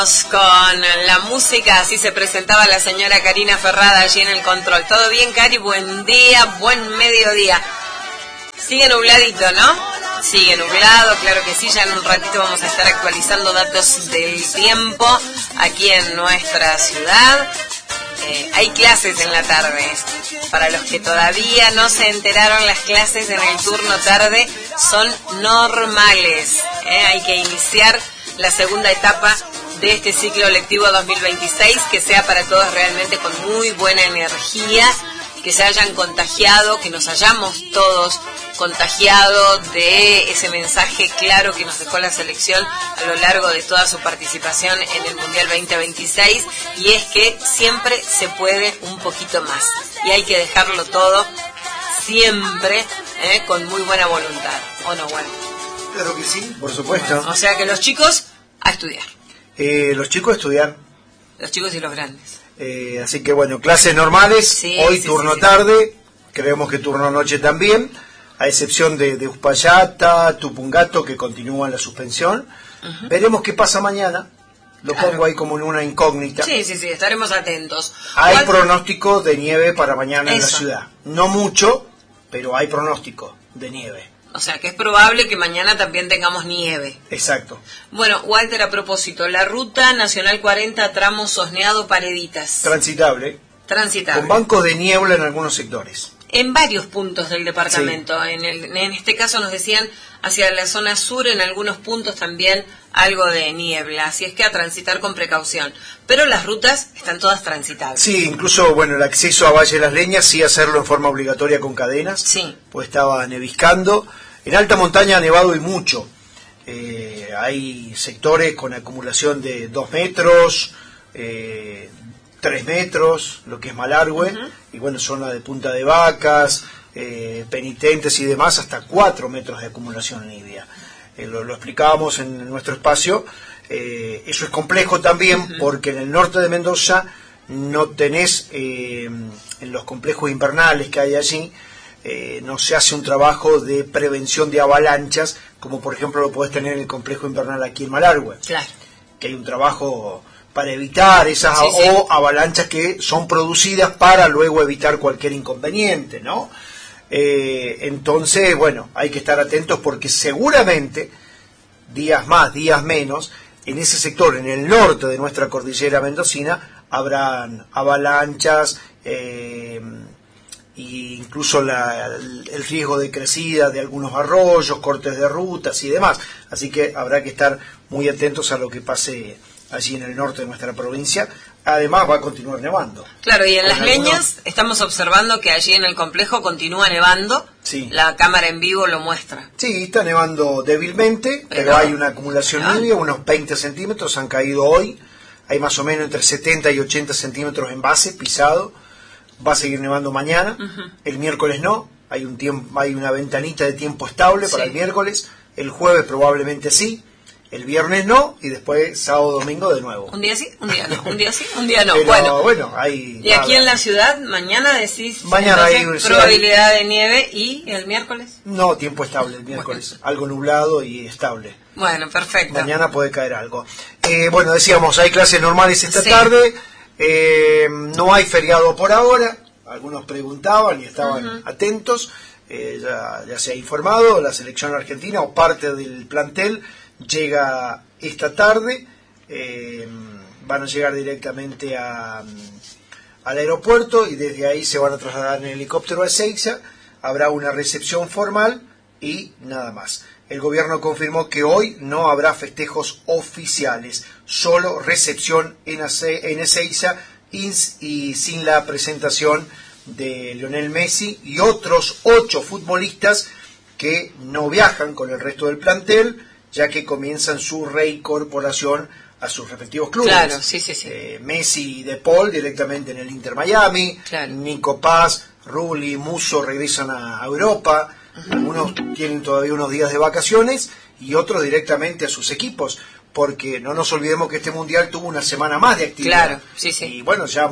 Con la música, así se presentaba la señora Karina Ferrada allí en el control. ¿Todo bien, Cari? Buen día, buen mediodía. Sigue nubladito, ¿no? Sigue nublado, claro que sí. Ya en un ratito vamos a estar actualizando datos del tiempo aquí en nuestra ciudad. Hay clases en la tarde. Para los que todavía no se enteraron, las clases en el turno tarde son normales. Hay que iniciar la segunda etapa de este ciclo lectivo 2026, que sea para todos realmente con muy buena energía, que se hayan contagiado, que nos hayamos todos contagiado de ese mensaje claro que nos dejó la selección a lo largo de toda su participación en el Mundial 2026, y es que siempre se puede un poquito más, y hay que dejarlo todo siempre con muy buena voluntad, ¿o no, Juan? Claro que sí, por supuesto. O sea que los chicos a estudiar. Los chicos estudian. Los chicos y los grandes. Así que bueno, clases normales, sí, hoy sí, turno tarde, creemos que turno noche también, a excepción de Uspallata, Tupungato, que continúan la suspensión. Veremos qué pasa mañana, lo pongo ahí como en una incógnita. Sí, estaremos atentos. Hay pronóstico de nieve para mañana en la ciudad, no mucho, pero hay pronóstico de nieve. O sea, que es probable que mañana también tengamos nieve. Exacto. Bueno, Walter, a propósito, la ruta Nacional 40, tramo Sosneado Pareditas. Transitable. Con bancos de niebla en algunos sectores. En varios puntos del departamento. Sí. En este caso nos decían hacia la zona sur, en algunos puntos también algo de niebla. Así es que a transitar con precaución. Pero las rutas están todas transitables. Sí, incluso, bueno, el acceso a Valle de las Leñas, sí hacerlo en forma obligatoria con cadenas. Sí. Pues estaba neviscando. En alta montaña ha nevado y mucho. Hay sectores con acumulación de 2 metros, 3 metros, lo que es Malargüe, y bueno, zona de Punta de Vacas, Penitentes y demás, hasta 4 metros de acumulación nibia. Lo explicábamos en nuestro espacio. Eso es complejo también porque en el norte de Mendoza no tenés, en los complejos invernales que hay allí, no se hace un trabajo de prevención de avalanchas, como por ejemplo lo podés tener en el complejo invernal aquí en Malargüe. Claro. Que hay un trabajo para evitar esas o avalanchas que son producidas para luego evitar cualquier inconveniente, ¿no? Entonces, bueno, hay que estar atentos porque seguramente, días más, días menos, en ese sector, en el norte de nuestra cordillera mendocina, habrán avalanchas, y incluso el riesgo de crecida de algunos arroyos, cortes de rutas y demás. Así que habrá que estar muy atentos a lo que pase allí en el norte de nuestra provincia. Además va a continuar nevando. Claro, y en Las Leñas estamos observando que allí en el complejo continúa nevando. Sí. La cámara en vivo lo muestra. Sí, está nevando débilmente, pero hay una acumulación nibia, unos 20 centímetros han caído hoy. Hay más o menos entre 70 y 80 centímetros en base, pisado. Va a seguir nevando mañana, el miércoles no, hay una ventanita de tiempo estable para el miércoles, el jueves probablemente sí, el viernes no, y después sábado, domingo de nuevo. Un día sí, un día no, un día sí, un día no. Pero, bueno, hay... Y aquí en la ciudad, mañana decís, mañana hay probabilidad de nieve, ¿y el miércoles? No, tiempo estable el miércoles, algo nublado y estable. Bueno, perfecto. Mañana puede caer algo. Bueno, decíamos, hay clases normales esta tarde. No hay feriado por ahora, algunos preguntaban y estaban atentos, ya se ha informado, la selección argentina o parte del plantel llega esta tarde, van a llegar directamente al aeropuerto y desde ahí se van a trasladar en helicóptero a Ezeiza, habrá una recepción formal y nada más. El gobierno confirmó que hoy no habrá festejos oficiales, solo recepción en Ezeiza y sin la presentación de Lionel Messi y otros 8 futbolistas que no viajan con el resto del plantel, ya que comienzan su reincorporación a sus respectivos clubes. Claro, sí. Messi y De Paul directamente en el Inter Miami, claro. Nico Paz, Rulli, Musso regresan a Europa. Algunos tienen todavía unos días de vacaciones y otros directamente a sus equipos, porque no nos olvidemos que este mundial tuvo una semana más de actividad. Claro, sí. Y bueno, ya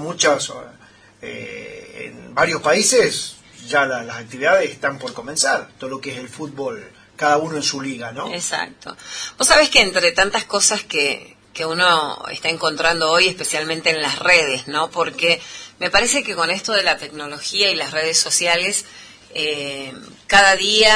en varios países ya las actividades están por comenzar, todo lo que es el fútbol, cada uno en su liga, ¿no? Exacto. Vos sabés que entre tantas cosas que que uno está encontrando hoy, especialmente en las redes, ¿no? Porque me parece que con esto de la tecnología y las redes sociales, cada día